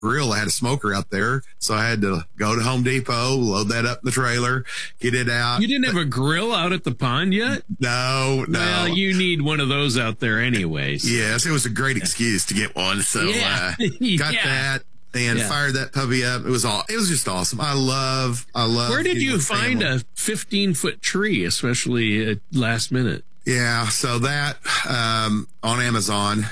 grill. I had a smoker out there, so I had to go to Home Depot, load that up in the trailer, get it out. You didn't have a grill out at the pond yet? No. Well, you need one of those out there anyways. Yes, it was a great excuse to get one. So got that and fired that puppy up. It was just awesome. I love. Where did you find a 15-foot tree, especially at last minute? Yeah, so that on Amazon,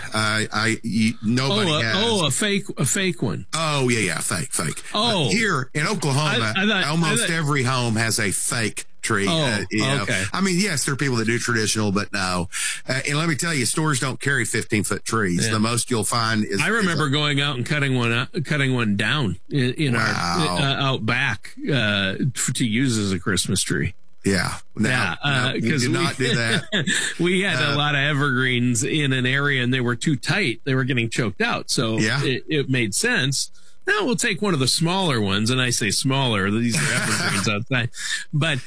nobody has. A fake one. Oh yeah, fake. Oh, here in Oklahoma, almost every home has a fake tree. Okay. I mean, yes, there are people that do traditional, but no. And let me tell you, stores don't carry 15-foot trees. Yeah. The most you'll find is. I remember going out and cutting one down in our out back to use as a Christmas tree. Yeah. Because we did not do that. We had a lot of evergreens in an area and they were too tight. They were getting choked out. So it made sense. Now we'll take one of the smaller ones, and I say smaller. These are evergreens outside. But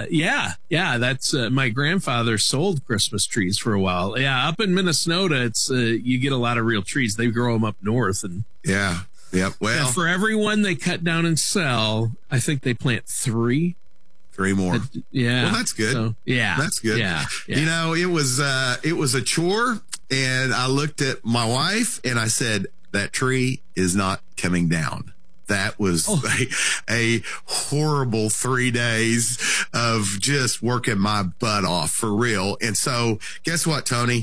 that's my grandfather sold Christmas trees for a while. Yeah, up in Minnesota, it's you get a lot of real trees. They grow them up north, and Well, for every one they cut down and sell, I think they plant 3 more. Well, that's good. So, that's good. Yeah. You know, it was a chore, and I looked at my wife and I said, that tree is not coming down. That was a horrible 3 days of just working my butt off for real. And so guess what, Tony?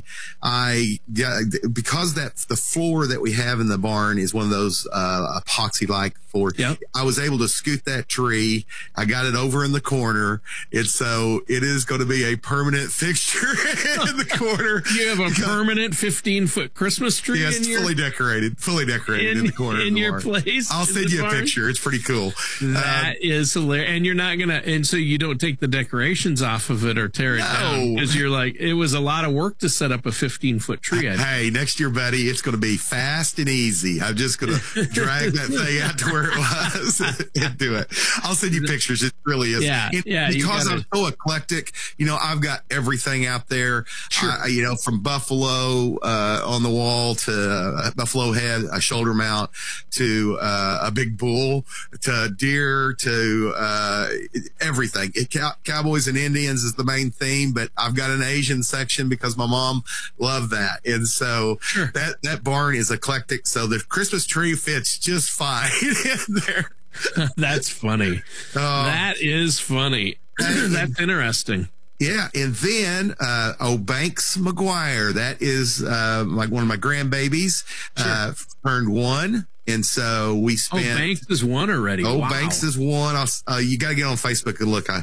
Because the floor that we have in the barn is one of those epoxy like floor. Yep. I was able to scoot that tree. I got it over in the corner. And so it is going to be a permanent fixture in the corner. You have a permanent 15-foot Christmas tree fully decorated in the corner in your place. I'll send you a picture. It's pretty cool. That is hilarious. And you're not going to, and so you don't take the decorations off of it or tear it down. Because you're like, it was a lot of work to set up a 15-foot tree. Hey, next year, buddy, it's going to be fast and easy. I'm just going to drag that thing out to where it was and do it. I'll send you pictures. It really is. Because I'm so eclectic, I've got everything out there. Sure. From buffalo on the wall to a buffalo head, a shoulder mount to a big bull to deer to everything. Cowboys and Indians is the main theme, but I've got an Asian section because my mom loved that. And so that barn is eclectic. So the Christmas tree fits just fine in there. That's funny. That is funny. That's interesting. Yeah, and then Banks McGuire, that is like one of my grandbabies, turned 1. And so we spent. Banks is 1 already. Wow. Banks is 1. You got to get on Facebook and look.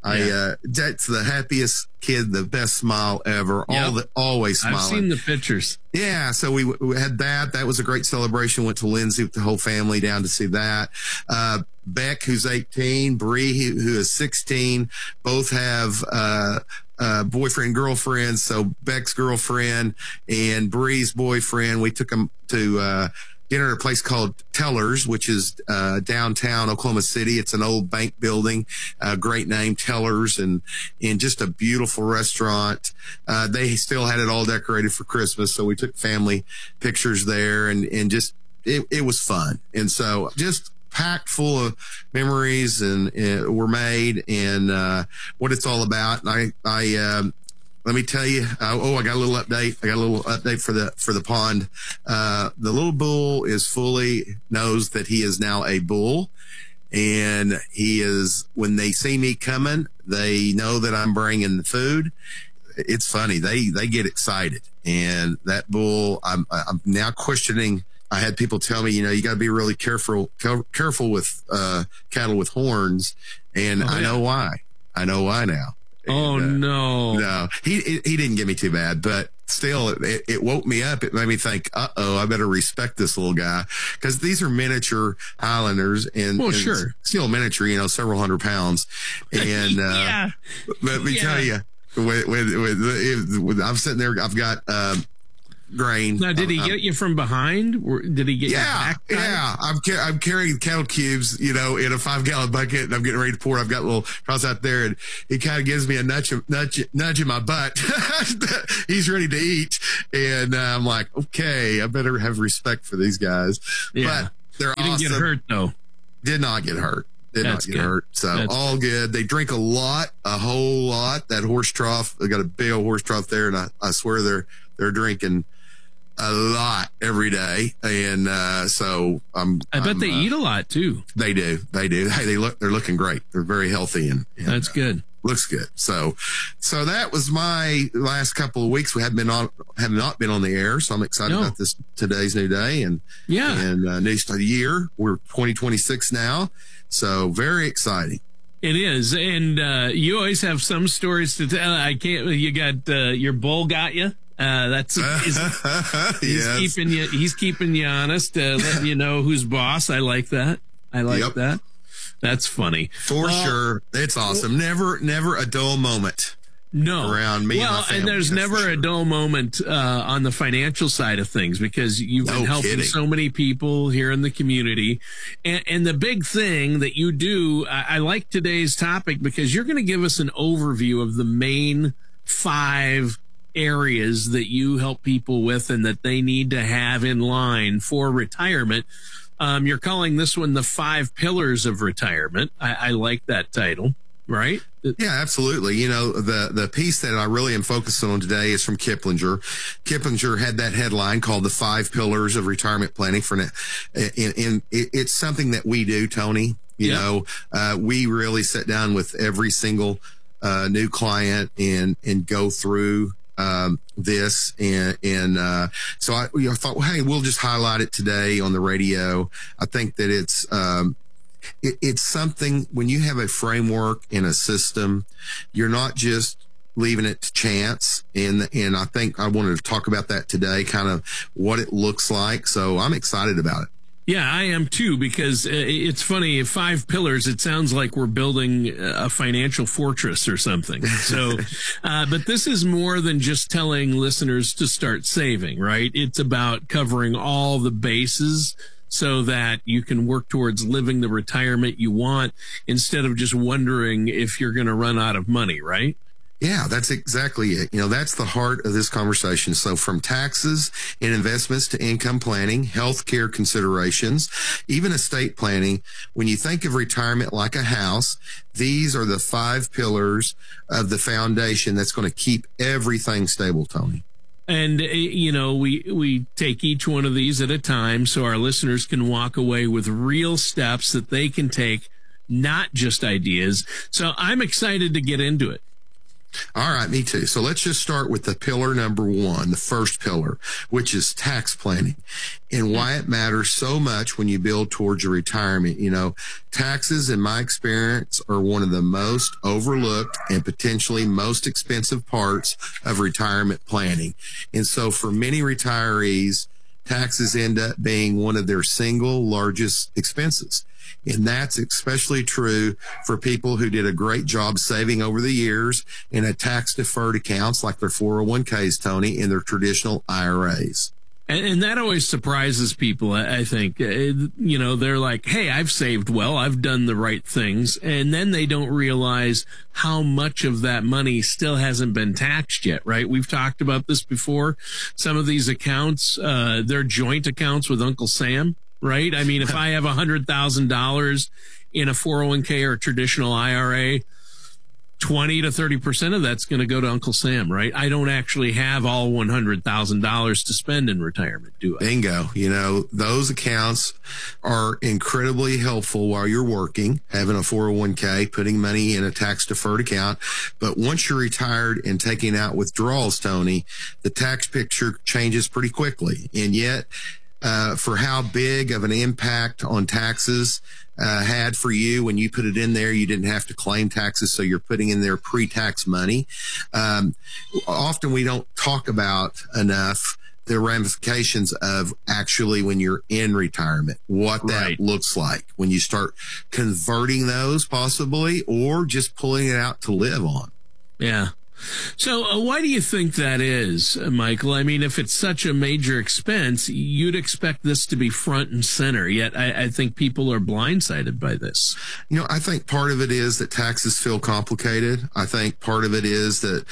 That's the happiest kid, the best smile ever. Always smiling. I've seen the pictures. Yeah. So we had that. That was a great celebration. Went to Lindsay with the whole family down to see that. Beck, who's 18, Bree, who is 16, both have, boyfriend, girlfriend. So Beck's girlfriend and Bree's boyfriend, we took them to, dinner at a place called Tellers, which is downtown Oklahoma City. It's an old bank building, great name, Tellers, and just a beautiful restaurant. They still had it all decorated for Christmas, so we took family pictures there, and just it was fun. And so just packed full of memories and were made and what it's all about. And I let me tell you, I got a little update. For the pond. The little bull knows that he is now a bull. And he is, when they see me coming, they know that I'm bringing the food. It's funny. They get excited. And that bull, I'm now questioning. I had people tell me, you got to be really careful with, cattle with horns. And I know why. I know why now. No, he didn't get me too bad, but still it woke me up. It made me think, I better respect this little guy, because these are miniature Highlanders and still miniature, several hundred pounds. And, but let me tell you, when I'm sitting there, I've got, grain. Now, did he get you from behind? Or did he get you back? Yeah. I'm carrying cattle cubes, in a 5-gallon bucket, and I'm getting ready to pour. I've got a little cross out there, and he kind of gives me a nudge in my butt. He's ready to eat. And I'm like, okay, I better have respect for these guys. Yeah. But they're didn't get hurt though. Did not get hurt. That's not get hurt. So all good. They drink a whole lot. That horse trough, they got a big old horse trough there, and I swear they're drinking a lot every day. And so I bet they eat a lot too. They do. Hey, they're looking great. They're very healthy, and that's good. Looks good. So that was my last couple of weeks. We have not been on the air, so I'm excited about this today's new day and new start of the year. We're 2026 now, so very exciting. It is, and you always have some stories to tell. You got your bull got you. He's keeping you honest, letting you know who's boss. I like that. That. That's funny. For sure. It's awesome. Never a dull moment. No. Around me and my family. And there's never a dull moment on the financial side of things, because you've been helping so many people here in the community. And the big thing that you do, I like today's topic because you're going to give us an overview of the main 5 areas that you help people with and that they need to have in line for retirement. You're calling this one the 5 pillars of retirement. I like that title, right? Yeah, absolutely. You know, the piece that I really am focusing on today is from Kiplinger. Kiplinger had that headline called the 5 pillars of retirement planning it's something that we do, Tony. You know, we really sit down with every single new client and go through this so I thought, well, hey, we'll just highlight it today on the radio. I think that it's something, when you have a framework and a system, you're not just leaving it to chance. And I think I wanted to talk about that today, kind of what it looks like. So I'm excited about it. Yeah, I am too, because it's funny, 5 pillars, it sounds like we're building a financial fortress or something. So, but this is more than just telling listeners to start saving, right? It's about covering all the bases so that you can work towards living the retirement you want instead of just wondering if you're going to run out of money, right? Yeah, that's exactly it. You know, that's the heart of this conversation. So from taxes and investments to income planning, healthcare considerations, even estate planning, when you think of retirement like a house, these are the 5 pillars of the foundation that's going to keep everything stable, Tony. And, you know, we take each one of these at a time so our listeners can walk away with real steps that they can take, not just ideas. So I'm excited to get into it. All right, me too. So let's just start with the pillar number 1, the first pillar, which is tax planning, and why it matters so much when you build towards your retirement. You know, taxes, in my experience, are one of the most overlooked and potentially most expensive parts of retirement planning. And so for many retirees, taxes end up being one of their single largest expenses. And that's especially true for people who did a great job saving over the years in a tax-deferred accounts like their 401ks, Tony, and their traditional IRAs. And that always surprises people, I think. You know, they're like, hey, I've saved well, I've done the right things. And then they don't realize how much of that money still hasn't been taxed yet, right? We've talked about this before. Some of these accounts, they're joint accounts with Uncle Sam. Right? I mean, if I have $100,000 in a 401k or a traditional IRA, 20 to 30% of that's going to go to Uncle Sam, right? I don't actually have all $100,000 to spend in retirement, do I? Bingo. You know, those accounts are incredibly helpful while you're working, having a 401k, putting money in a tax deferred account. But once you're retired and taking out withdrawals, Tony, the tax picture changes pretty quickly. And yet, for how big of an impact on taxes had for you when you put it in there, you didn't have to claim taxes, so you're putting in there pre-tax money. Often we don't talk about enough the ramifications of actually when you're in retirement, what that looks like when you start converting those possibly, or just pulling it out to live on. Yeah. So why do you think that is, Michael? I mean, if it's such a major expense, you'd expect this to be front and center, yet I think people are blindsided by this. You know, I think part of it is that taxes feel complicated. I think part of it is that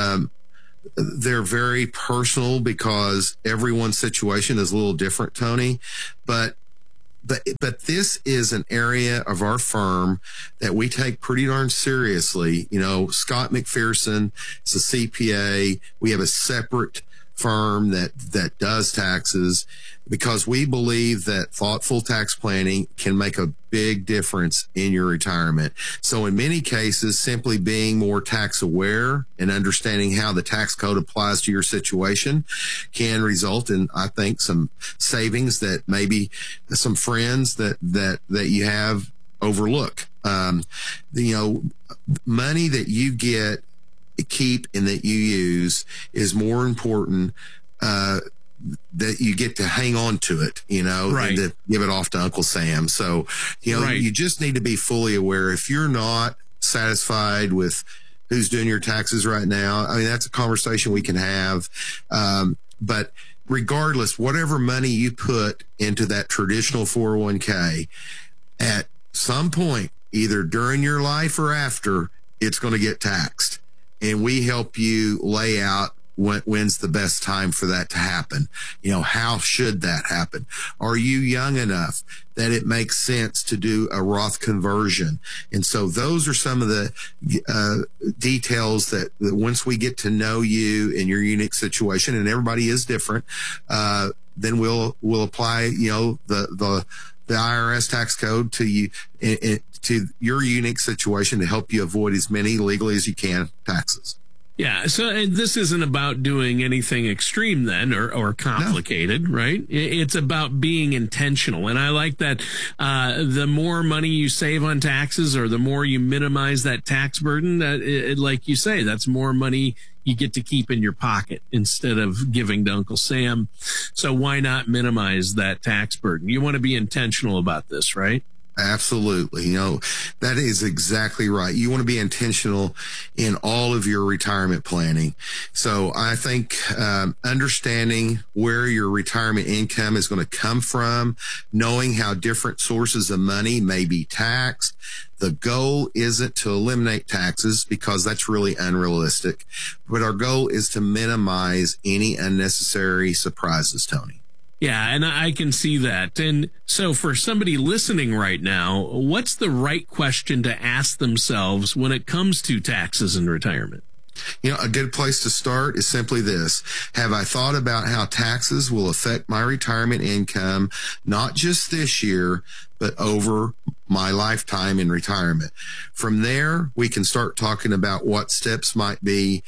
they're very personal because everyone's situation is a little different, Tony. But but this is an area of our firm that we take pretty darn seriously. You know, Scott McPherson is a CPA. We have a separate firm that does taxes because we believe that thoughtful tax planning can make a big difference in your retirement. So in many cases, simply being more tax aware and understanding how the tax code applies to your situation can result in, I think, some savings that maybe some friends that you have overlook. You know, money that you keep and that you use is more important that you get to hang on to it, you know, right, and to give it off to Uncle Sam. So, you know, right, you just need to be fully aware. If you're not satisfied with who's doing your taxes right now, I mean, that's a conversation we can have. But regardless, whatever money you put into that traditional 401k, at some point, either during your life or after, it's going to get taxed. And we help you lay out when's the best time for that to happen. You know, how should that happen? Are you young enough that it makes sense to do a Roth conversion? And so those are some of the details that once we get to know you and your unique situation, and everybody is different, then we'll apply, you know, the IRS tax code to you, to your unique situation to help you avoid as many legally as you can taxes. Yeah. So and this isn't about doing anything extreme then or complicated, no, right? It's about being intentional. And I like that the more money you save on taxes or the more you minimize that tax burden, like you say, that's more money you get to keep in your pocket instead of giving to Uncle Sam. So why not minimize that tax burden? You want to be intentional about this, right? Absolutely. You know, that is exactly right. You want to be intentional in all of your retirement planning. So I think understanding where your retirement income is going to come from, knowing how different sources of money may be taxed. The goal isn't to eliminate taxes because that's really unrealistic, but our goal is to minimize any unnecessary surprises, Tony. Yeah, and I can see that. And so for somebody listening right now, what's the right question to ask themselves when it comes to taxes and retirement? You know, a good place to start is simply this. Have I thought about how taxes will affect my retirement income, not just this year, but over my lifetime in retirement? From there, we can start talking about what steps might be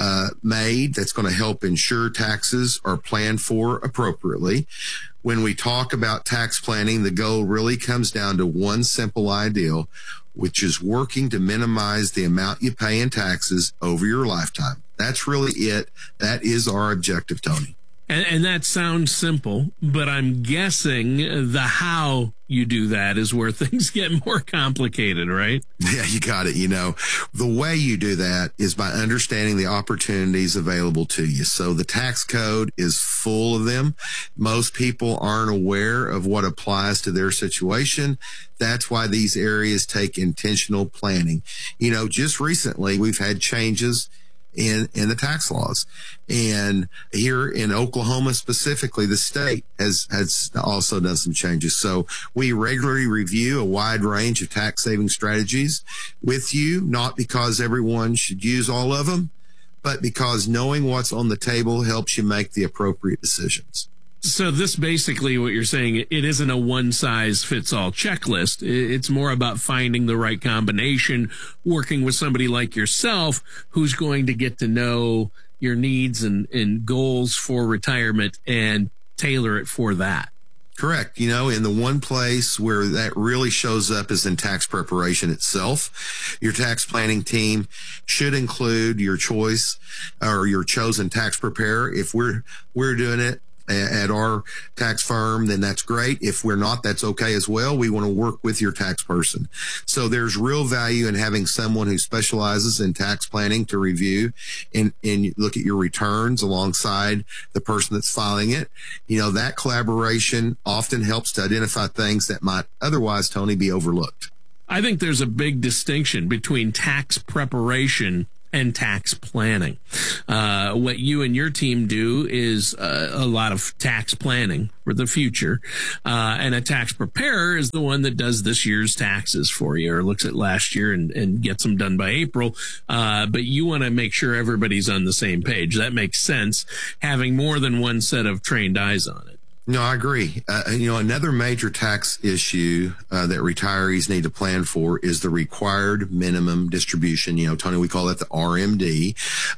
made that's going to help ensure taxes are planned for appropriately. When we talk about tax planning, the goal really comes down to one simple ideal, which is working to minimize the amount you pay in taxes over your lifetime. That's really it. That is our objective, Tony. And that sounds simple, but I'm guessing the how you do that is where things get more complicated, right? Yeah, you got it. You know, the way you do that is by understanding the opportunities available to you. So the tax code is full of them. Most people aren't aware of what applies to their situation. That's why these areas take intentional planning. You know, just recently we've had changes in the tax laws. And here in Oklahoma specifically, the state has also done some changes. So we regularly review a wide range of tax saving strategies with you, not because everyone should use all of them, but because knowing what's on the table helps you make the appropriate decisions. So this basically what you're saying, it isn't a one size fits all checklist. It's more about finding the right combination, working with somebody like yourself who's going to get to know your needs and goals for retirement and tailor it for that. Correct. You know, in the one place where that really shows up is in tax preparation itself. Your tax planning team should include your choice or your chosen tax preparer. If we're doing it at our tax firm, then that's great. If we're not, that's okay as well. We want to work with your tax person. So there's real value in having someone who specializes in tax planning to review and look at your returns alongside the person that's filing it. You know, that collaboration often helps to identify things that might otherwise, Tony, be overlooked. I think there's a big distinction between tax preparation and tax planning. What you and your team do is a lot of tax planning for the future. And a tax preparer is the one that does this year's taxes for you, or looks at last year and gets them done by April. But you want to make sure everybody's on the same page. That makes sense, having more than one set of trained eyes on it. No, I agree. Another major tax issue that retirees need to plan for is the required minimum distribution. Tony, we call that the RMD.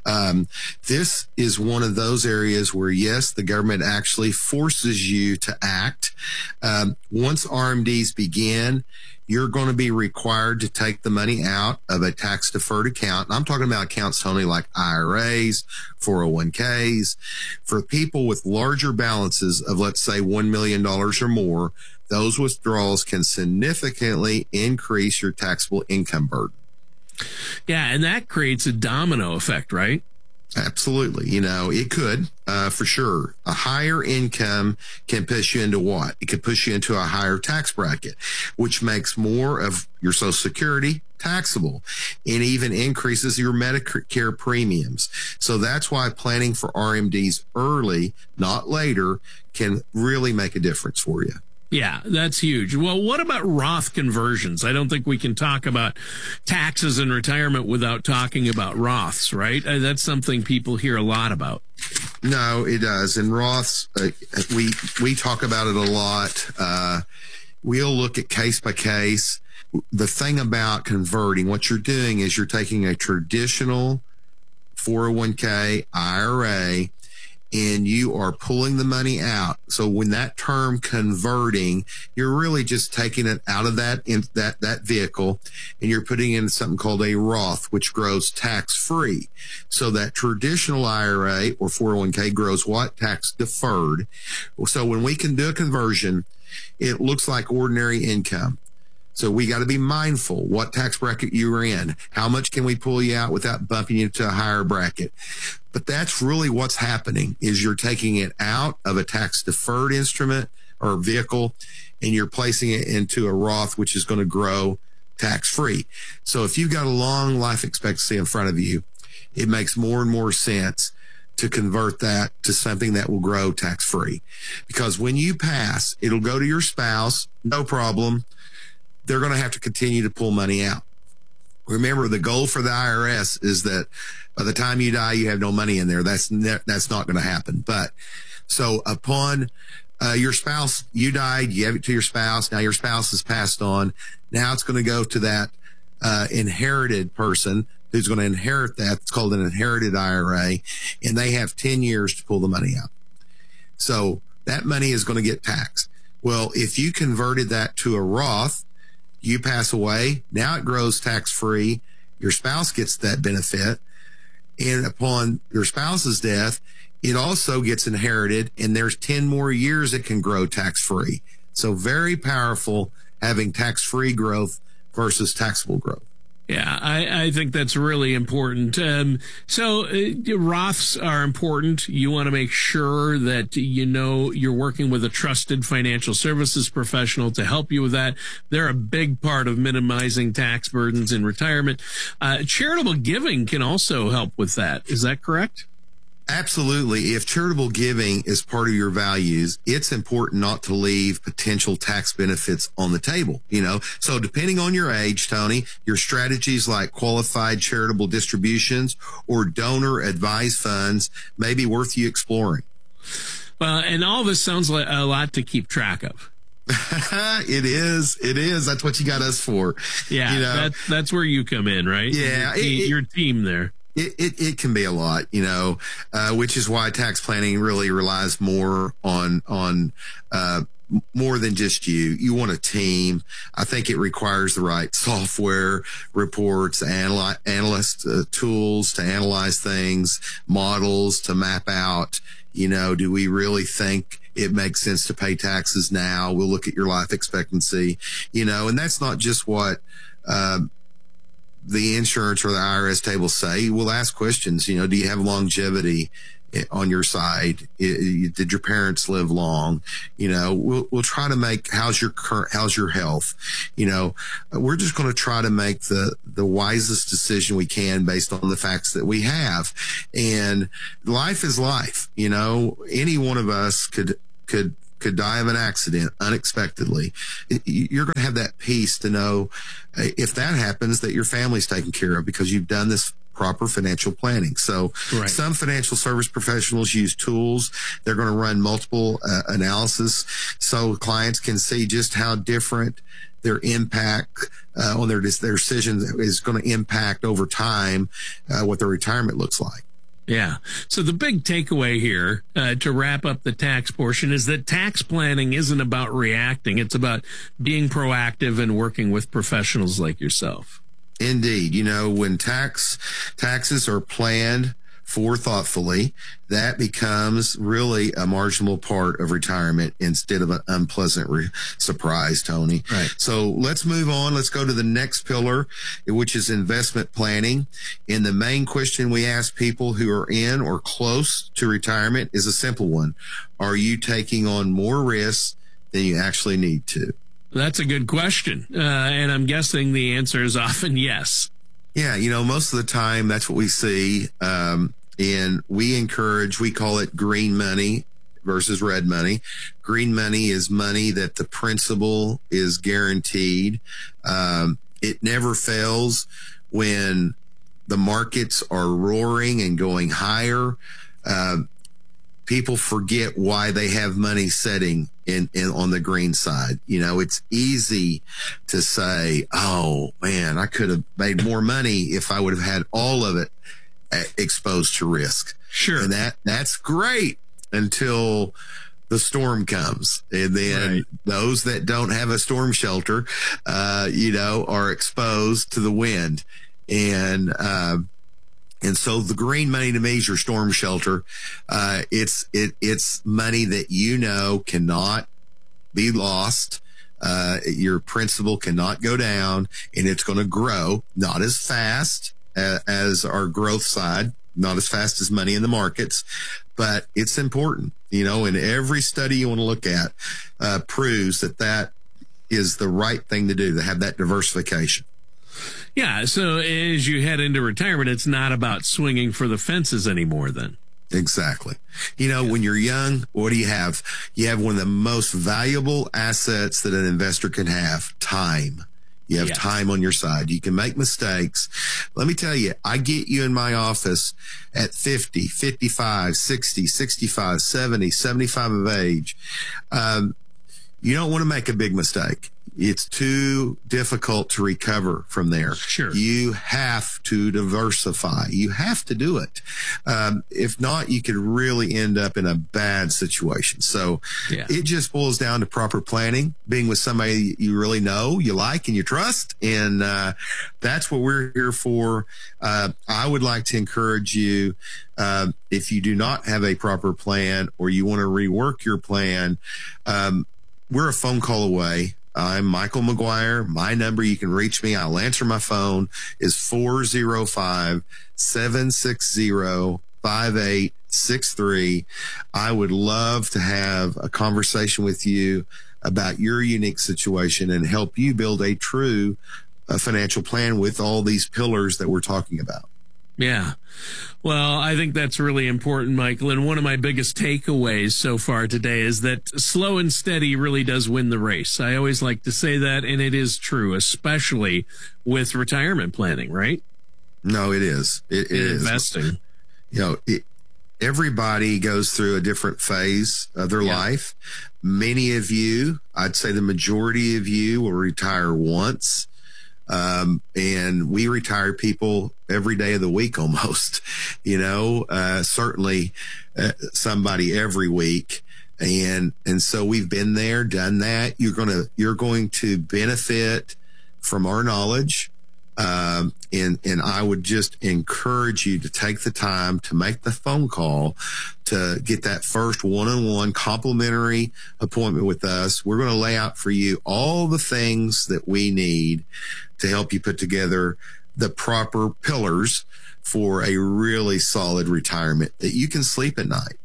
This is one of those areas where, yes, the government actually forces you to act. Once RMDs begin, you're going to be required to take the money out of a tax deferred account. And I'm talking about accounts, Tony, like IRAs, 401ks. For people with larger balances of, let's say, $1 million or more, those withdrawals can significantly increase your taxable income burden. Yeah, and that creates a domino effect, right? Absolutely. It could, for sure. A higher income can push you into what? It could push you into a higher tax bracket, which makes more of your Social Security taxable and even increases your Medicare premiums. So that's why planning for RMDs early, not later, can really make a difference for you. Yeah, that's huge. Well, what about Roth conversions? I don't think we can talk about taxes and retirement without talking about Roths, right? That's something people hear a lot about. No, it does. And Roths, we talk about it a lot. We'll look at case by case. The thing about converting, what you're doing is you're taking a traditional 401k IRA and you are pulling the money out. So when that term converting, you're really just taking it out of that vehicle and you're putting in something called a Roth, which grows tax free. So that traditional IRA or 401k grows what? Tax deferred. So when we can do a conversion, it looks like ordinary income. So we got to be mindful what tax bracket you're in. How much can we pull you out without bumping you to a higher bracket? But that's really what's happening is you're taking it out of a tax deferred instrument or vehicle and you're placing it into a Roth, which is going to grow tax free. So if you've got a long life expectancy in front of you, it makes more and more sense to convert that to something that will grow tax free. Because when you pass, it'll go to your spouse, no problem. They're going to have to continue to pull money out. Remember, the goal for the IRS is that by the time you die, you have no money in there. That's not going to happen. But so upon your spouse, you died, you have it to your spouse. Now your spouse has passed on. Now it's going to go to that inherited person who's going to inherit that. It's called an inherited IRA, and they have 10 years to pull the money out. So that money is going to get taxed. Well, if you converted that to a Roth, you pass away. Now it grows tax-free. Your spouse gets that benefit. And upon your spouse's death, it also gets inherited. And there's 10 more years it can grow tax-free. So very powerful having tax-free growth versus taxable growth. Yeah, I think that's really important. So Roths are important. You want to make sure that you're working with a trusted financial services professional to help you with that. They're a big part of minimizing tax burdens in retirement. Charitable giving can also help with that. Is that correct? Absolutely. If charitable giving is part of your values, it's important not to leave potential tax benefits on the table, So depending on your age, Tony, your strategies like qualified charitable distributions or donor advised funds may be worth you exploring. Well, and all this sounds like a lot to keep track of. It is. That's what you got us for. Yeah. That's where you come in, right? Yeah. Your team there. It can be a lot, which is why tax planning really relies more on more than just you. You want a team. I think it requires the right software, reports, analyst tools to analyze things, models to map out, do we really think it makes sense to pay taxes now? We'll look at your life expectancy, and that's not just what, the insurance or the IRS table say. We'll ask questions, do you have longevity? on your side? Did your parents live long? We'll try to make, how's your health? We're just going to try to make the wisest decision we can based on the facts that we have. And life is life. Any one of us could die of an accident unexpectedly. You're going to have that peace to know if that happens that your family's taken care of because you've done this proper financial planning. So Some financial service professionals use tools. They're going to run multiple analysis so clients can see just how different their impact on their decisions is going to impact over time what their retirement looks like. Yeah. So the big takeaway here to wrap up the tax portion is that tax planning isn't about reacting. It's about being proactive and working with professionals like yourself. Indeed. When taxes are planned for thoughtfully, that becomes really a marginal part of retirement instead of an unpleasant surprise, Tony. Right. So let's move on. Let's go to the next pillar, which is investment planning. And the main question we ask people who are in or close to retirement is a simple one. Are you taking on more risks than you actually need to? That's a good question. And I'm guessing the answer is often yes. Yeah. Most of the time that's what we see. And we call it green money versus red money. Green money is money that the principal is guaranteed. It never fails when the markets are roaring and going higher. People forget why they have money sitting in on the green side. It's easy to say, oh man, I could have made more money if I would have had all of it exposed to risk. Sure. And that's great until the storm comes. And then those that don't have a storm shelter, are exposed to the wind. And so the green money to me is your storm shelter. It's money that cannot be lost. Your principal cannot go down, and it's going to grow, not as fast as our growth side, not as fast as money in the markets, but it's important. And every study you want to look at proves that is the right thing to do, to have that diversification. Yeah. So as you head into retirement, it's not about swinging for the fences anymore then. Exactly. When you're young, what do you have? You have one of the most valuable assets that an investor can have, time. You have time on your side. You can make mistakes. Let me tell you, I get you in my office at 50, 55, 60, 65, 70, 75 of age. You don't want to make a big mistake. It's too difficult to recover from there. Sure. You have to diversify. You have to do it. If not, you could really end up in a bad situation. So it just boils down to proper planning, being with somebody you really know, you like, and you trust. And that's what we're here for. I would like to encourage you, if you do not have a proper plan or you want to rework your plan, we're a phone call away. I'm Michael McGuire. My number, you can reach me. I'll answer my phone, is 405-760-5863. I would love to have a conversation with you about your unique situation and help you build a true financial plan with all these pillars that we're talking about. Yeah. Well, I think that's really important, Michael. And one of my biggest takeaways so far today is that slow and steady really does win the race. I always like to say that, and it is true, especially with retirement planning, right? No, it is. It is. Investing. Everybody goes through a different phase of their life. Many of you, I'd say the majority of you, will retire once. And we retire people every day of the week almost, certainly somebody every week. And so we've been there, done that. You're going to benefit from our knowledge. And I would just encourage you to take the time to make the phone call to get that first one-on-one complimentary appointment with us. We're going to lay out for you all the things that we need to help you put together the proper pillars for a really solid retirement that you can sleep at night.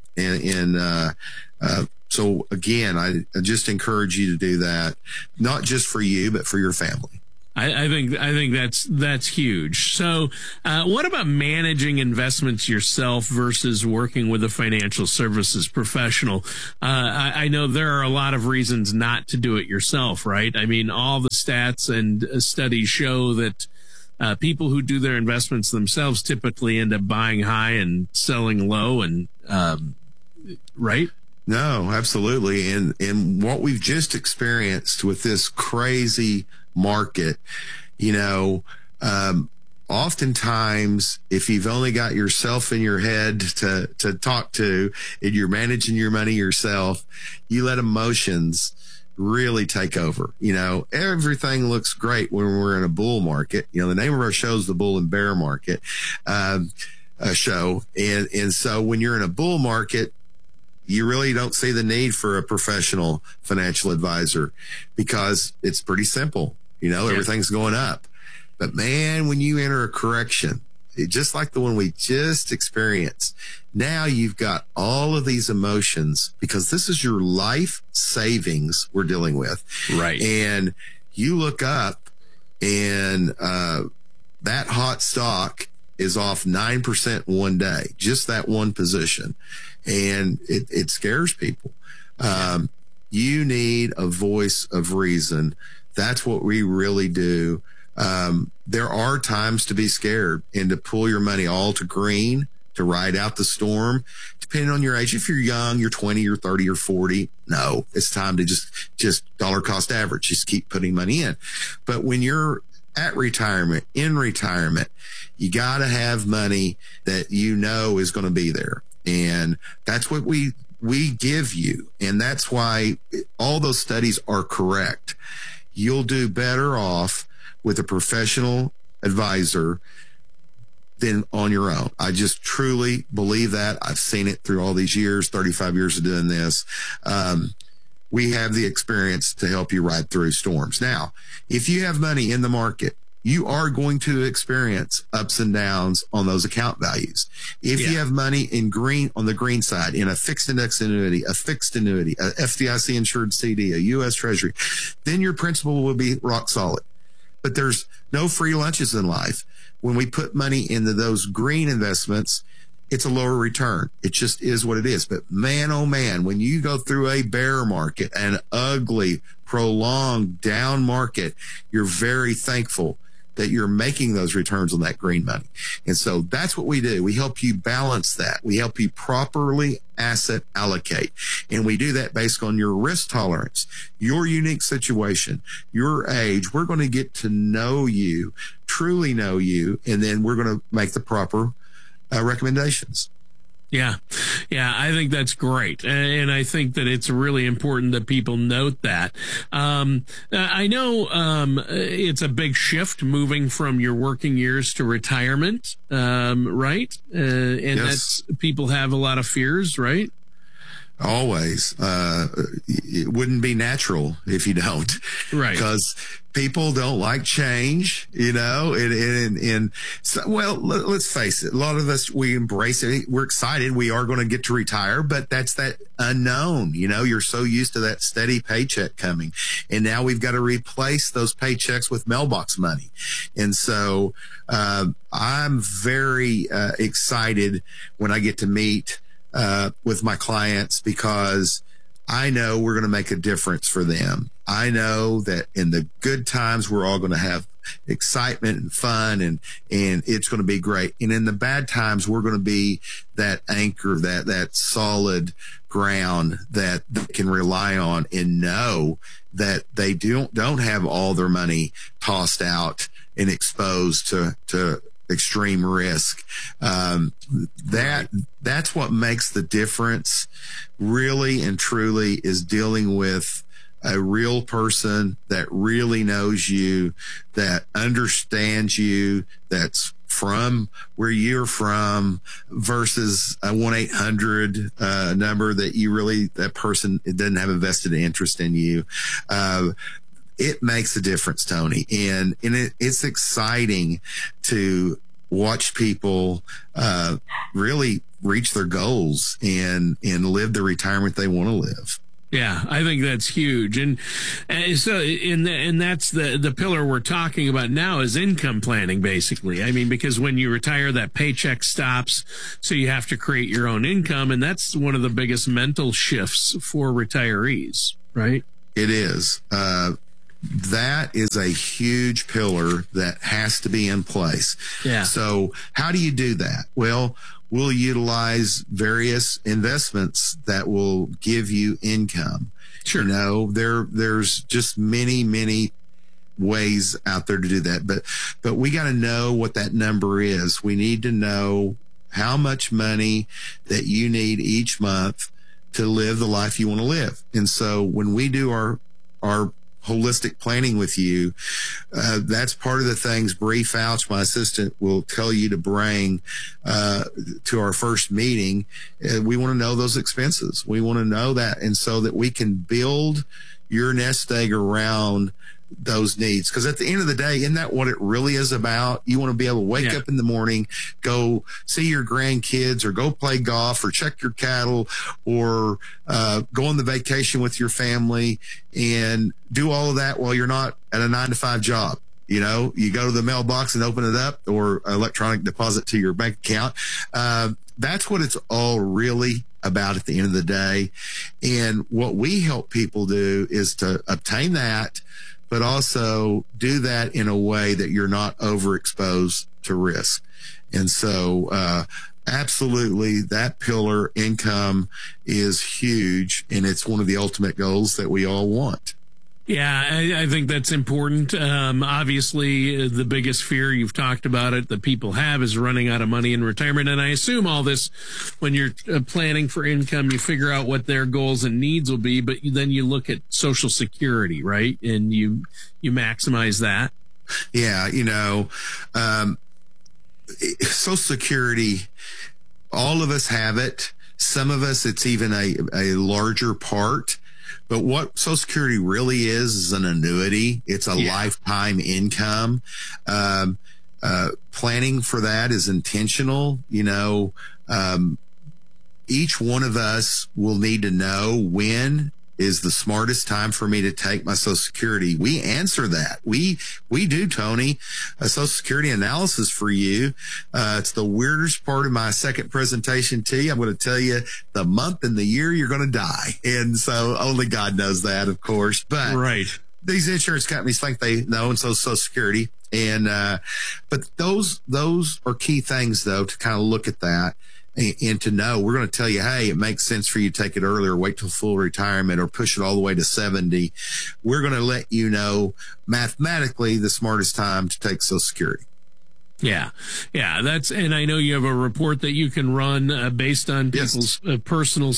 So again, I just encourage you to do that, not just for you, but for your family. I think that's huge. So, what about managing investments yourself versus working with a financial services professional? I know there are a lot of reasons not to do it yourself, right? I mean, all the stats and studies show that people who do their investments themselves typically end up buying high and selling low, and right? No, absolutely. And what we've just experienced with this crazy market, oftentimes if you've only got yourself in your head to talk to and you're managing your money yourself, you let emotions really take over. Everything looks great when we're in a bull market. The name of our show is the Bull and Bear Market show. And so when you're in a bull market, you really don't see the need for a professional financial advisor because it's pretty simple. Everything's going up. But man, when you enter a correction, just like the one we just experienced, now you've got all of these emotions because this is your life savings we're dealing with. Right. And you look up and that hot stock is off 9% one day, just that one position. And it scares people. You need a voice of reason. That's what we really do. There are times to be scared and to pull your money all to green, to ride out the storm, depending on your age. If you're young, you're 20, you're 30, you're 40. No, it's time to just dollar cost average. Just keep putting money in. But when you're at retirement, in retirement, you got to have money that is going to be there. And that's what we give you. And that's why all those studies are correct. You'll do better off with a professional advisor than on your own. I just truly believe that. I've seen it through all these years, 35 years of doing this. We have the experience to help you ride through storms. Now, if you have money in the market, you are going to experience ups and downs on those account values. If you have money on the green side, in a fixed index annuity, a fixed annuity, a FDIC insured CD, a U.S. Treasury, then your principal will be rock solid. But there's no free lunches in life. When we put money into those green investments, it's a lower return. It just is what it is. But man, oh man, when you go through a bear market, an ugly, prolonged down market, you're very thankful that you're making those returns on that green money. And so that's what we do. We help you balance that. We help you properly asset allocate. And we do that based on your risk tolerance, your unique situation, your age. We're going to get to know you, truly know you, and then we're going to make the proper recommendations. Yeah. I think that's great. And I think that it's really important that people note that. I know, it's a big shift moving from your working years to retirement. Right. And yes. People have a lot of fears, right? Always. It wouldn't be natural if you don't. Right. Because people don't like change, and so, well, let's face it. A lot of us, we embrace it. We're excited. We are going to get to retire, but that's that unknown. You're so used to that steady paycheck coming. And now we've got to replace those paychecks with mailbox money. And so, I'm very, excited when I get to meet with my clients, because I know we're going to make a difference for them. I know that in the good times, we're all going to have excitement and fun, and it's going to be great. And in the bad times, we're going to be that anchor, that solid ground that they can rely on and know that they don't have all their money tossed out and exposed to extreme risk. That's what makes the difference, really and truly, is dealing with a real person that really knows you, that understands you, that's from where you're from, versus a 1-800 number that person doesn't have a vested interest in you. It makes a difference, Tony. And it's exciting to watched people really reach their goals and live the retirement they want to live. Yeah, I think that's huge. And that's the pillar we're talking about now is income planning, basically. I mean, because when you retire, that paycheck stops. So you have to create your own income. And that's one of the biggest mental shifts for retirees, right? It is. That is a huge pillar that has to be in place. Yeah. So how do you do that? Well, we'll utilize various investments that will give you income. Sure. You know, there's just many ways out there to do that. But we got to know what that number is. We need to know how much money that you need each month to live the life you want to live. And so when we do our holistic planning with you, that's part of the things Bree Fouch, my assistant, will tell you to bring to our first meeting. We want to know those expenses. We want to know that, and so that we can build your nest egg around those needs. Because at the end of the day, isn't that what it really is about? You want to be able to wake up in the morning, go see your grandkids, or go play golf, or check your cattle, or go on the vacation with your family, and do all of that while you're not at a 9-to-5 job. You know, you go to the mailbox and open it up, or electronic deposit to your bank account. That's what it's all really about at the end of the day. And what we help people do is to obtain that, but also do that in a way that you're not overexposed to risk. And so, absolutely, that pillar, income, is huge, and it's one of the ultimate goals that we all want. Yeah, I think that's important. Obviously, the biggest fear, you've talked about it, that people have is running out of money in retirement. And I assume all this, when you're planning for income, you figure out what their goals and needs will be, but then you look at Social Security, right? And you maximize that. Yeah, you know, Social Security, all of us have it. Some of us, it's even a larger part. But what Social Security really is an annuity. It's a lifetime income. Planning for that is intentional. You know, each one of us will need to know when is the smartest time for me to take my Social Security. We answer that. We do, Tony, a Social Security analysis for you. It's the weirdest part of my second presentation to you. I'm going to tell you the month and the year you're going to die. And so only God knows that, of course. But right. These insurance companies think they know, and so Social Security. And, but those are key things, though, to kind of look at that. And to know, we're going to tell you, hey, it makes sense for you to take it earlier, wait till full retirement, or push it all the way to 70. We're going to let you know mathematically the smartest time to take Social Security. Yeah. And I know you have a report that you can run based on people's personal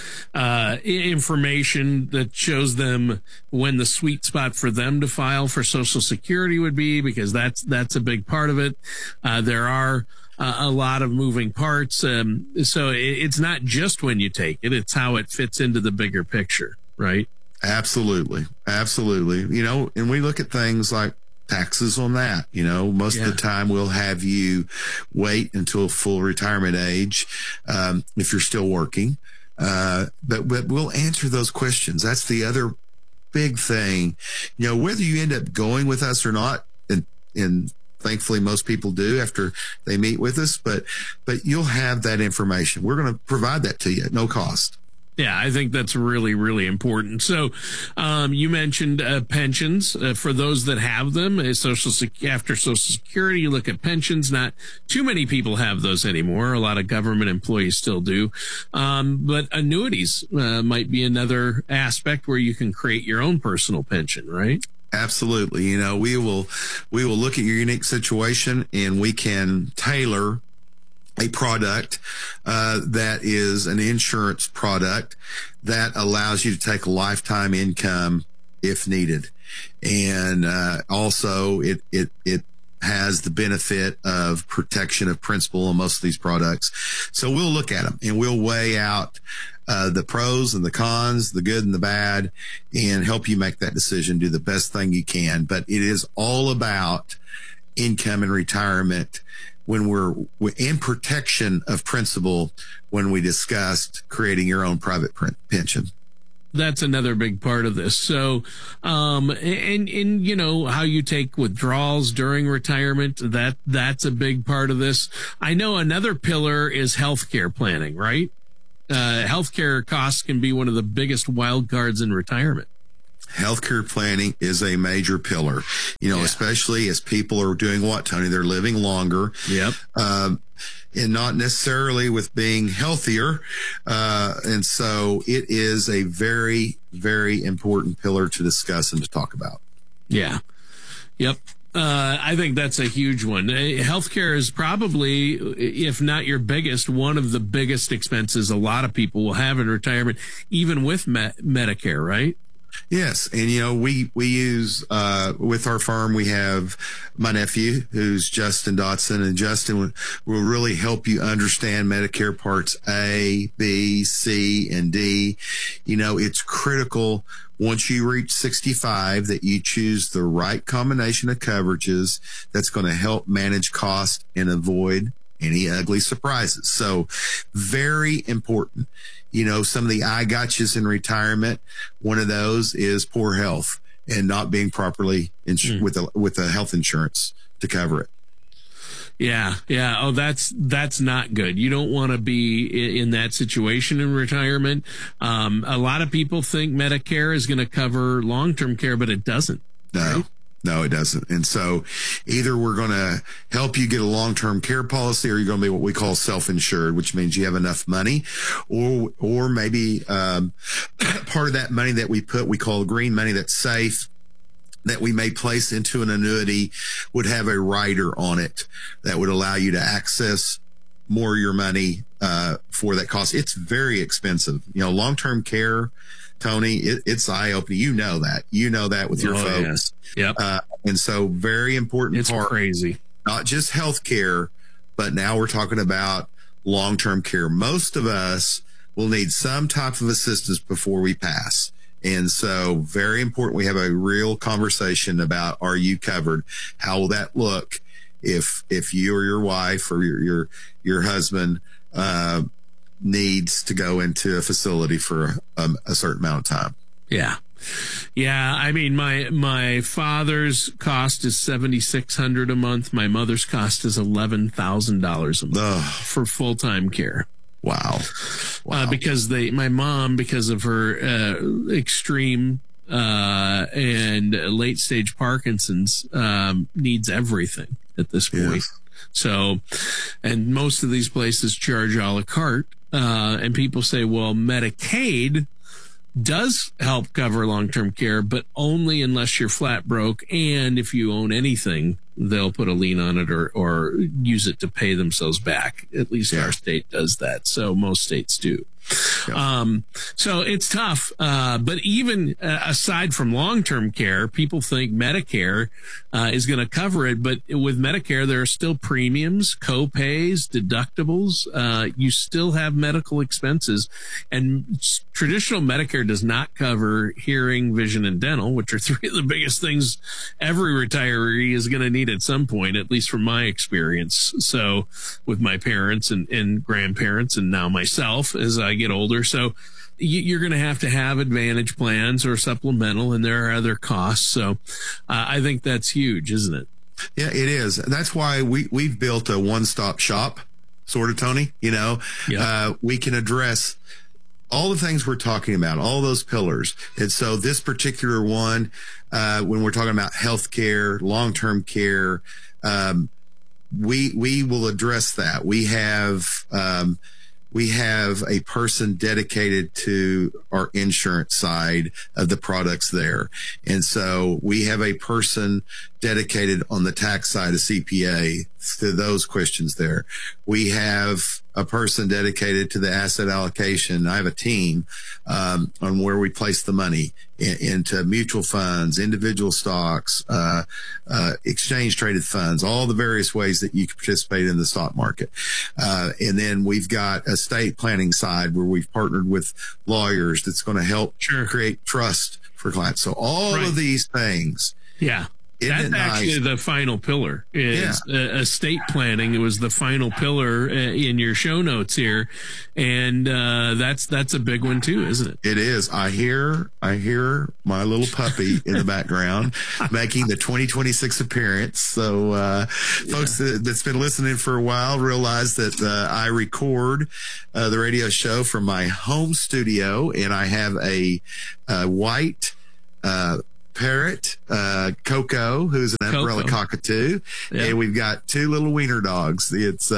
information that shows them when the sweet spot for them to file for Social Security would be, because that's a big part of it. There are a lot of moving parts. So it's not just when you take it, it's how it fits into the bigger picture, right? Absolutely. You know, and we look at things like taxes on that. You know, most of the time we'll have you wait until full retirement age, if you're still working. But we'll answer those questions. That's the other big thing. You know, whether you end up going with us or not, and thankfully most people do after they meet with us, but you'll have that information. We're going to provide that to you at no cost. Yeah, I think that's really, really important. So, you mentioned pensions for those that have them. After Social Security, you look at pensions. Not too many people have those anymore. A lot of government employees still do. But annuities might be another aspect where you can create your own personal pension, right? Absolutely. You know, we will look at your unique situation, and we can tailor a product that is an insurance product that allows you to take a lifetime income if needed. And also it has the benefit of protection of principal on most of these products. So we'll look at them and we'll weigh out the pros and the cons, the good and the bad, and help you make that decision, do the best thing you can. But it is all about income and retirement when we're in protection of principal when we discussed creating your own private pension. That's another big part of this. So, and you know, how you take withdrawals during retirement, that's a big part of this. I know another pillar is healthcare planning, right? Healthcare costs can be one of the biggest wild cards in retirement. Healthcare planning is a major pillar, you know, especially as people are doing what, Tony? They're living longer. Yep. And not necessarily with being healthier. And so it is a very, very important pillar to discuss and to talk about. Yeah. Yep. I think that's a huge one. Healthcare is probably, if not your biggest, one of the biggest expenses a lot of people will have in retirement, even with Medicare, right? Yes. And, you know, we use, with our firm, we have my nephew, who's Justin Dotson, and Justin will really help you understand Medicare Parts A, B, C, and D. You know, it's critical once you reach 65 that you choose the right combination of coverages that's going to help manage cost and avoid any ugly surprises. So very important. You know, some of the I gotchas in retirement, one of those is poor health and not being properly with a health insurance to cover it. Yeah. Yeah. Oh, that's not good. You don't want to be in that situation in retirement. A lot of people think Medicare is going to cover long-term care, but it doesn't. No. Right? No, it doesn't. And so either we're going to help you get a long-term care policy, or you're going to be what we call self-insured, which means you have enough money, or maybe part of that money that we call green money that's safe, that we may place into an annuity, would have a rider on it that would allow you to access more of your money for that cost. It's very expensive. You know, long-term care, Tony, it's eye-opening. You know that with your folks. Yeah. Yep. And so very important it's part. Crazy. Not just health care, but now we're talking about long-term care. Most of us will need some type of assistance before we pass. And so very important. We have a real conversation about, are you covered? How will that look if you or your wife or your husband, needs to go into a facility for a certain amount of time? Yeah. Yeah. I mean, my father's cost is $7,600 a month. My mother's cost is $11,000 a month for full-time care. Wow. Because my mom, because of her extreme and late stage Parkinson's, needs everything at this point. Yes. So, and most of these places charge a la carte. And people say, well, Medicaid does help cover long-term care, but only unless you're flat broke. And if you own anything, they'll put a lien on it or use it to pay themselves back. At least our state does that. So most states do. Yeah. So it's tough. But even aside from long-term care, people think Medicare is going to cover it. But with Medicare, there are still premiums, co-pays, deductibles. You still have medical expenses, and traditional Medicare does not cover hearing, vision, and dental, which are three of the biggest things every retiree is going to need at some point, at least from my experience. So with my parents and grandparents, and now myself as I get older. So you're going to have Advantage plans or supplemental, and there are other costs. So I think that's huge, isn't it? Yeah, it is. That's why we've built a one-stop shop, sort of, Tony. You know, we can address all the things we're talking about, all those pillars. And so this particular one, when we're talking about healthcare, long-term care, we will address that. We have a person dedicated to our insurance side of the products there. And so we have a person dedicated on the tax side, a CPA, to those questions there. We have a person dedicated to the asset allocation. I have a team on where we place the money into mutual funds, individual stocks, exchange traded funds, all the various ways that you can participate in the stock market. And then we've got a estate planning side where we've partnered with lawyers that's going to help create trust for clients. So all of these things That's actually the final pillar is estate planning. It was the final pillar in your show notes here. And that's a big one too, isn't it? It is. I hear my little puppy in the background making the 2026 appearance. So folks that's been listening for a while realize that I record the radio show from my home studio, and I have a white parrot, Coco, who's an umbrella cockatoo, and we've got two little wiener dogs. It's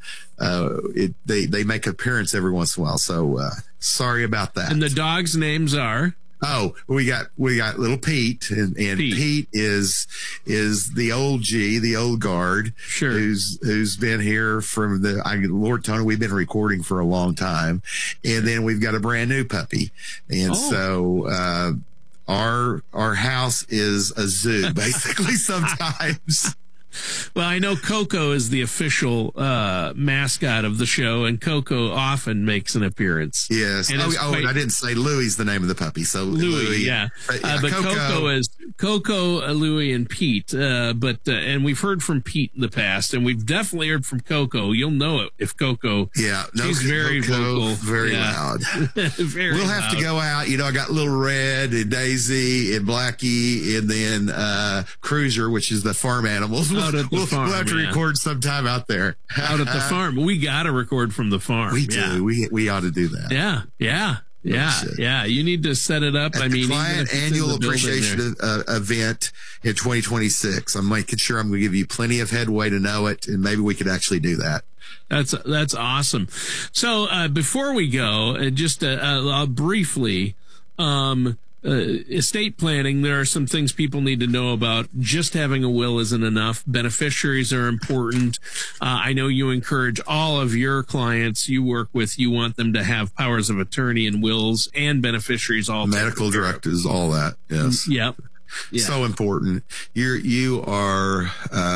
they make an appearance every once in a while. So sorry about that. And the dogs' names are? Oh, we got little Pete, and Pete is the old G, the old guard, sure, who's been here from Lord Tony. We've been recording for a long time, and then we've got a brand new puppy, and so our house is a zoo basically sometimes. Well, I know Coco is the official mascot of the show, and Coco often makes an appearance. Yes. And I didn't say Louie's the name of the puppy. So Louie, yeah. But Coco is Coco, Louie, and Pete. And we've heard from Pete in the past, and we've definitely heard from Coco. You'll know it if Coco. Yeah, she's very vocal, very loud. We'll have to go out. I got Little Red and Daisy and Blackie, and then Cruiser, which is the farm animals. We'll have to record sometime out there. Out at the farm. We got to record from the farm. We do. We ought to do that. Yeah. You need to set it up. At the client annual appreciation event in 2026. I'm making sure I'm going to give you plenty of headway to know it, and maybe we could actually do that. That's awesome. So before we go, just briefly, estate planning, there are some things people need to know about. Just having a will isn't enough. Beneficiaries are important. I know you encourage all of your clients you work with, you want them to have powers of attorney and wills and beneficiaries all medical directives, all that. Yes. Yep. Yeah. So important. You are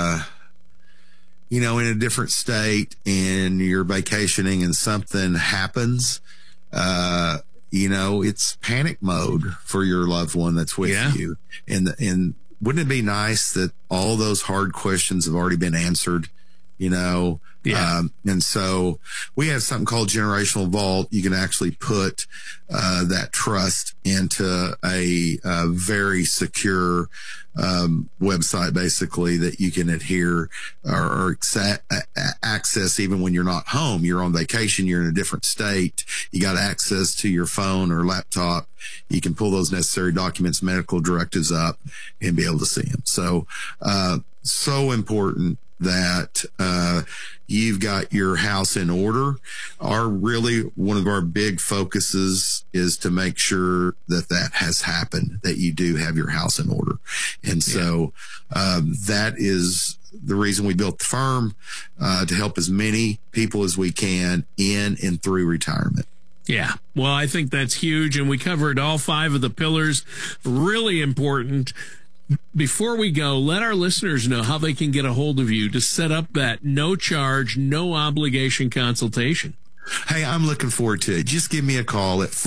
in a different state and you're vacationing and something happens. It's panic mode for your loved one that's with you. And wouldn't it be nice that all those hard questions have already been answered, and so we have something called Generational Vault. You can actually put that trust into a very secure website, basically, that you can adhere or access even when you're not home. You're on vacation, you're in a different state, you got access to your phone or laptop. You can pull those necessary documents, medical directives up, and be able to see them. So important that you've got your house in order. One of our big focuses is to make sure that has happened, that you do have your house in order. And so that is the reason we built the firm, to help as many people as we can in and through retirement. Yeah. Well, I think that's huge. And we covered all 5 of the pillars. Really important. Before we go, let our listeners know how they can get a hold of you to set up that no charge, no obligation consultation. Hey, I'm looking forward to it. Just give me a call at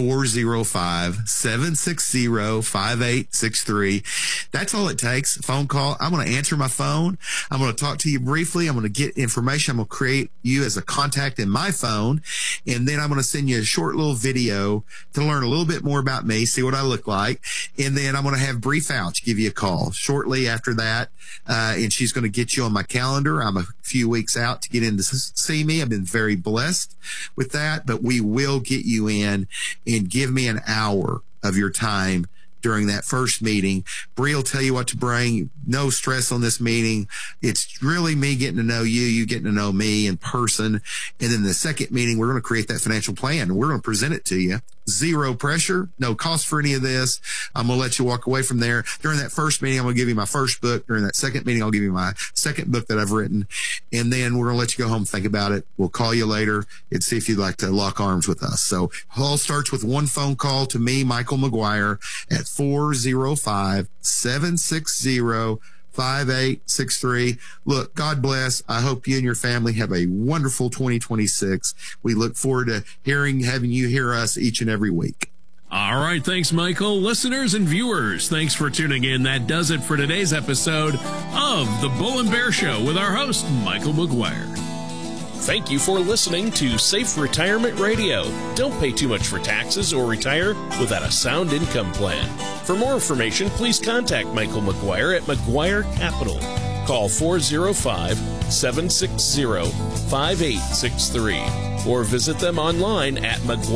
405-760-5863. That's all it takes. A phone call. I'm going to answer my phone. I'm going to talk to you briefly. I'm going to get information. I'm going to create you as a contact in my phone. And then I'm going to send you a short little video to learn a little bit more about me, see what I look like. And then I'm going to have Bree Fouch give you a call shortly after that. And she's going to get you on my calendar. I'm a few weeks out to get in to see me. I've been very blessed with that, but we will get you in, and give me an hour of your time during that first meeting. Bree will tell you what to bring. No stress on this meeting. It's really me getting to know you, you getting to know me in person. And then the second meeting, we're going to create that financial plan, and we're going to present it to you. Zero pressure, no cost for any of this. I'm going to let you walk away from there. During that first meeting, I'm going to give you my first book. During that second meeting, I'll give you my second book that I've written. And then we're going to let you go home and think about it. We'll call you later and see if you'd like to lock arms with us. So it all starts with one phone call to me, Michael McGuire, at 405-760-5863. Look, God bless. I hope you and your family have a wonderful 2026. We look forward to having you hear us each and every week. All right, thanks, Michael. Listeners and viewers, thanks for tuning in. That does it for today's episode of The Bull and Bear Show with our host, Michael McGuire. Thank you for listening to Safe Retirement Radio. Don't pay too much for taxes or retire without a sound income plan. For more information, please contact Michael McGuire at McGuire Capital. Call 405-760-5863 or visit them online at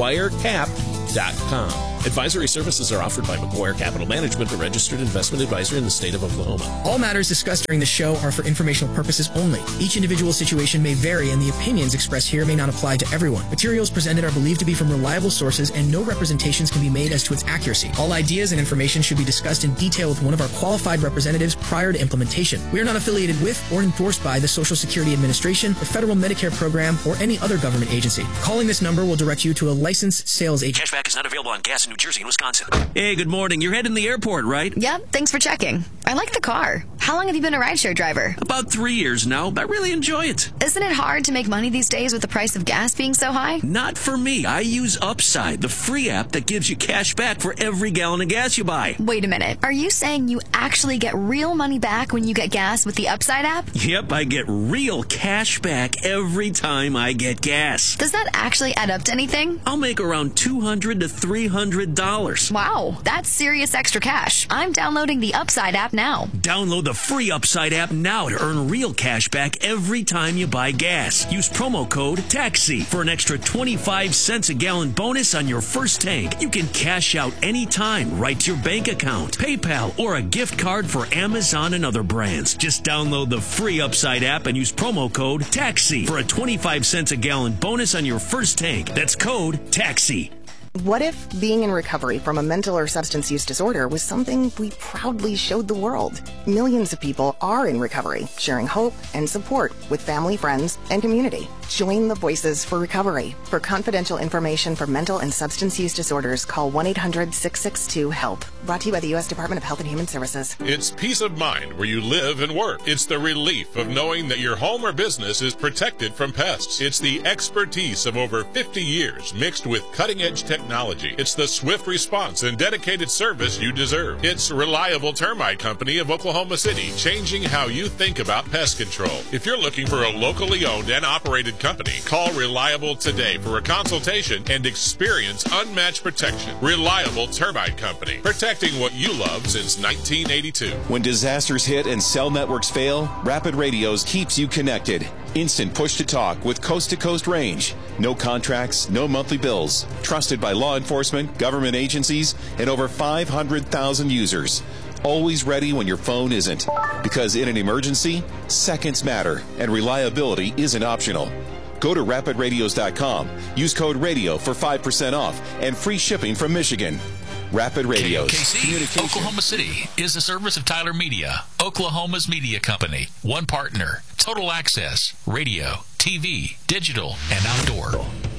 McGuireCap.com. Advisory services are offered by McGuire Capital Management, a registered investment advisor in the state of Oklahoma. All matters discussed during the show are for informational purposes only. Each individual situation may vary, and the opinions expressed here may not apply to everyone. Materials presented are believed to be from reliable sources, and no representations can be made as to its accuracy. All ideas and information should be discussed in detail with one of our qualified representatives prior to implementation. We are not affiliated with or endorsed by the Social Security Administration, the Federal Medicare Program, or any other government agency. Calling this number will direct you to a licensed sales agent. Cashback is not available on gas in New Jersey and Wisconsin. Hey, good morning. You're heading to the airport, right? Yep, thanks for checking. I like the car. How long have you been a rideshare driver? About 3 years now, but I really enjoy it. Isn't it hard to make money these days with the price of gas being so high? Not for me. I use Upside, the free app that gives you cash back for every gallon of gas you buy. Wait a minute. Are you saying you actually get real money back when you get gas with the Upside app? Yep, I get real cash back every time I get gas. Does that actually add up to anything? I'll make around $200 to $300. Wow, that's serious extra cash. I'm downloading the Upside app now. Download the free Upside app now to earn real cash back every time you buy gas. Use promo code TAXI for an extra 25 cents a gallon bonus on your first tank. You can cash out anytime right to your bank account, PayPal, or a gift card for Amazon and other brands. Just download the free Upside app and use promo code TAXI for a 25 cents a gallon bonus on your first tank. That's code TAXI. What if being in recovery from a mental or substance use disorder was something we proudly showed the world? Millions of people are in recovery, sharing hope and support with family, friends, and community. Join the Voices for Recovery. For confidential information for mental and substance use disorders, call 1-800-662-HELP. Brought to you by the U.S. Department of Health and Human Services. It's peace of mind where you live and work. It's the relief of knowing that your home or business is protected from pests. It's the expertise of over 50 years mixed with cutting-edge technology. It's the swift response and dedicated service you deserve. It's Reliable Termite Company of Oklahoma City, changing how you think about pest control. If you're looking for a locally owned and operated company, call Reliable today for a consultation and experience unmatched protection. Reliable Termite Company, protecting what you love since 1982. When disasters hit and cell networks fail, Rapid Radios keeps you connected. Instant push-to-talk with coast-to-coast range. No contracts, no monthly bills. Trusted by law enforcement, government agencies, and over 500,000 users. Always ready when your phone isn't. Because in an emergency, seconds matter, and reliability isn't optional. Go to rapidradios.com. Use code RADIO for 5% off and free shipping from Michigan. Rapid Radios. KOKC, Oklahoma City, is a service of Tyler Media, Oklahoma's media company. One partner, total access, radio, TV, digital, and outdoor.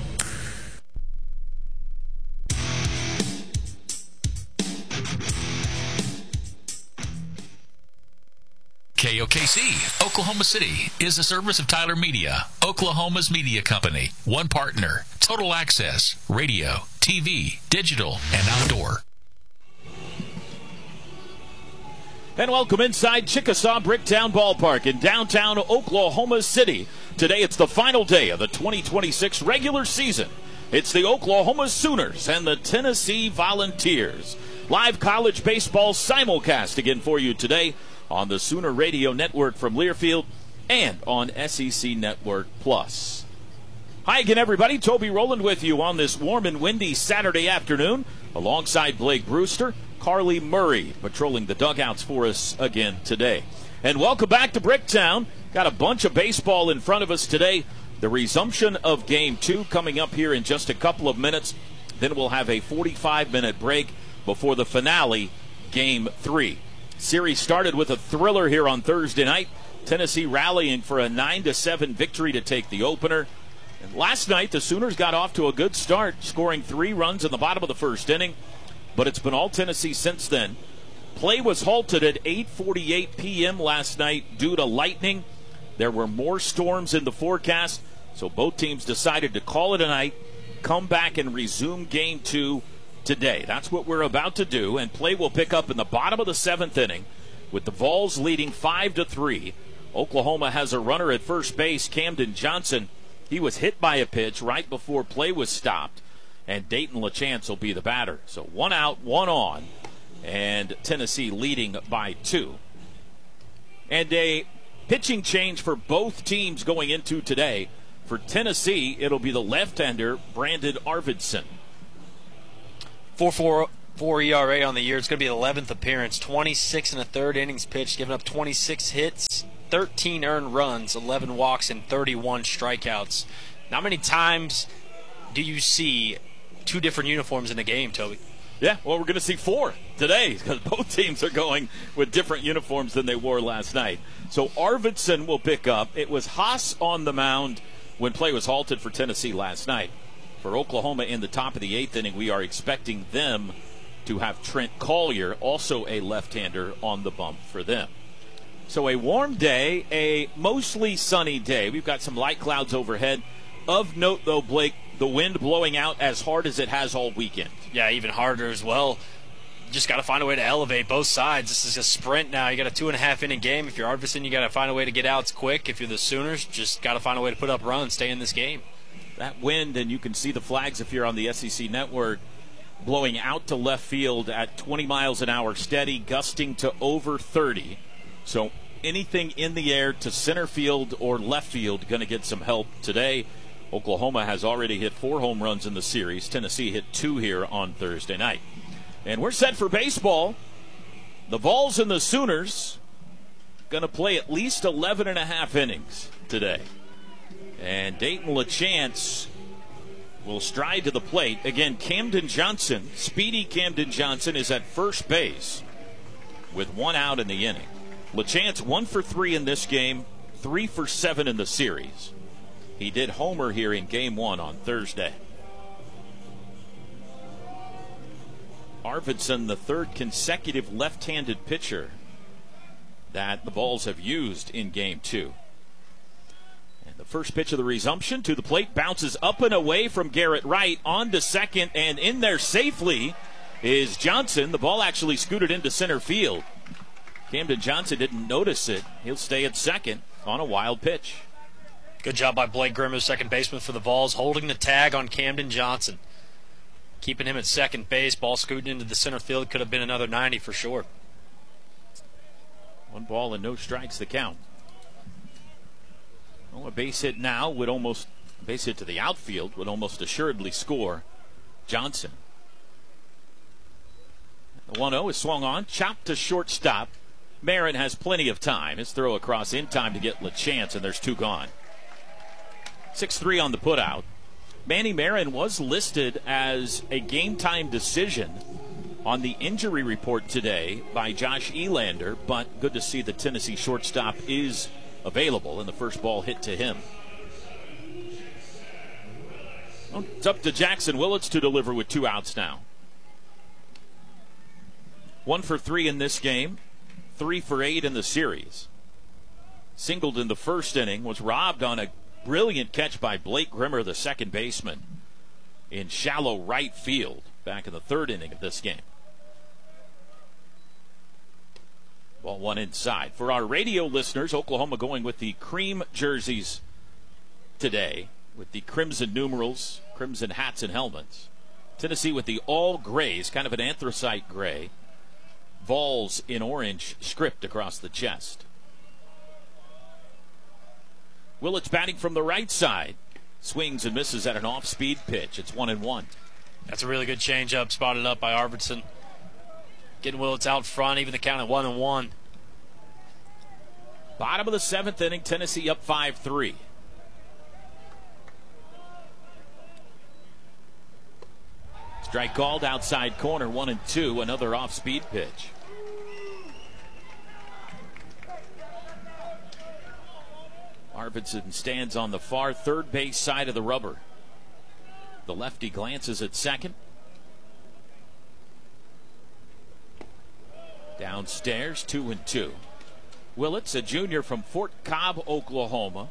KOKC, Oklahoma City, is a service of Tyler Media, Oklahoma's media company. One partner, total access, radio, TV, digital, and outdoor. And welcome inside Chickasaw Bricktown Ballpark in downtown Oklahoma City. Today it's the final day of the 2026 regular season. It's the Oklahoma Sooners and the Tennessee Volunteers. Live college baseball simulcast again for you today on the Sooner Radio Network from Learfield and on SEC Network Plus. Hi again, everybody. Toby Rowland with you on this warm and windy Saturday afternoon alongside Blake Brewster. Carly Murray patrolling the dugouts for us again today. And welcome back to Bricktown. Got a bunch of baseball in front of us today. The resumption of Game 2 coming up here in just a couple of minutes. Then we'll have a 45-minute break before the finale, Game 3. Series started with a thriller here on Thursday night. Tennessee rallying for a 9-7 victory to take the opener. And last night, the Sooners got off to a good start, scoring 3 runs in the bottom of the first inning. But it's been all Tennessee since then. Play was halted at 8:48 p.m. last night due to lightning. There were more storms in the forecast, so both teams decided to call it a night, come back and resume Game 2 today. That's what we're about to do, and play will pick up in the bottom of the 7th inning with the Vols leading 5-3. Oklahoma has a runner at first base, Camden Johnson. He was hit by a pitch right before play was stopped, and Dayton LaChance will be the batter. So 1 out, 1 on, and Tennessee leading by 2. And a pitching change for both teams going into today. For Tennessee, it'll be the left-hander, Brandon Arvidsson. 4.44 ERA on the year. It's going to be the 11th appearance. 26 1/3 innings pitched, giving up 26 hits, 13 earned runs, 11 walks, and 31 strikeouts. Not many times do you see 2 different uniforms in a game, Toby. Yeah, well, we're going to see 4 today because both teams are going with different uniforms than they wore last night. So Arvidsson will pick up. It was Haas on the mound when play was halted for Tennessee last night. For Oklahoma in the top of the 8th inning, we are expecting them to have Trent Collier, also a left-hander, on the bump for them. So a warm day, a mostly sunny day. We've got some light clouds overhead. Of note, though, Blake, the wind blowing out as hard as it has all weekend. Yeah, even harder as well. You just got to find a way to elevate both sides. This is a sprint now. You got a 2.5 inning game. If you're Arvidsson, you got to find a way to get outs quick. If you're the Sooners, just got to find a way to put up runs, stay in this game. That wind, and you can see the flags if you're on the SEC network, blowing out to left field at 20 miles an hour steady, gusting to over 30. So anything in the air to center field or left field going to get some help today. Oklahoma has already hit 4 home runs in the series. Tennessee hit 2 here on Thursday night. And we're set for baseball. The Vols and the Sooners going to play at least 11.5 innings today. And Dayton LaChance will stride to the plate. Again, Camden Johnson, speedy Camden Johnson, is at first base with 1 out in the inning. LaChance 1 for 3 in this game, 3 for 7 in the series. He did homer here in Game 1 on Thursday. Arvidsson, the 3rd consecutive left-handed pitcher that the Vols have used in Game 2. And the first pitch of the resumption to the plate bounces up and away from Garrett Wright on to second, and in there safely is Johnson. The ball actually scooted into center field. Camden Johnson didn't notice it. He'll stay at second on a wild pitch. Good job by Blake Grimmer, second baseman for the Vols, holding the tag on Camden Johnson. Keeping him at second base. Ball scooting into the center field. Could have been another 90 for sure. 1 ball and no strikes the count. Well, a base hit now would almost, base hit to the outfield would almost assuredly score Johnson. The 1-0 is swung on, chopped to shortstop. Marin has plenty of time. His throw across in time to get LaChance, and there's 2 gone. 6-3 on the putout. Manny Marin was listed as a game-time decision on the injury report today by Josh Elander, but good to see the Tennessee shortstop is available, and the first ball hit to him. Well, it's up to Jackson Willits to deliver with 2 outs now. 1 for 3 in this game, 3 for 8 in the series. Singled in the first inning, was robbed on a brilliant catch by Blake Grimmer, the second baseman, in shallow right field back in the 3rd inning of this game. Ball 1 inside. For our radio listeners, Oklahoma going with the cream jerseys today, with the crimson numerals, crimson hats and helmets. Tennessee with the all grays, kind of an anthracite gray. Vols in orange script across the chest. Willits batting from the right side. Swings and misses at an off-speed pitch. It's 1-1. That's a really good changeup, spotted up by Arvidsson. Getting Willits out front, even the count at 1-1. Bottom of the 7th inning, Tennessee up 5-3. Strike called outside corner, 1-2. Another off-speed pitch. Arvidsson stands on the far 3rd base side of the rubber. The lefty glances at second. Downstairs, 2-2. Willits, a junior from Fort Cobb, Oklahoma.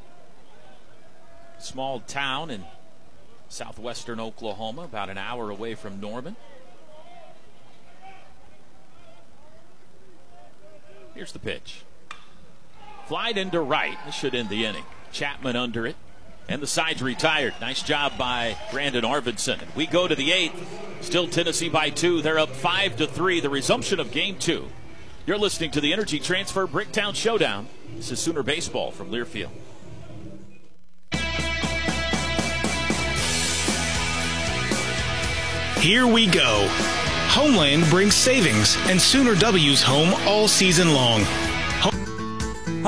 Small town in southwestern Oklahoma, about an hour away from Norman. Here's the pitch. Flied into right. This should end the inning. Chapman under it. And the side's retired. Nice job by Brandon Arvidsson. We go to the 8th. Still Tennessee by 2. They're up 5-3. The resumption of Game 2. You're listening to the Energy Transfer Bricktown Showdown. This is Sooner Baseball from Learfield. Here we go. Homeland brings savings and Sooner W's home all season long.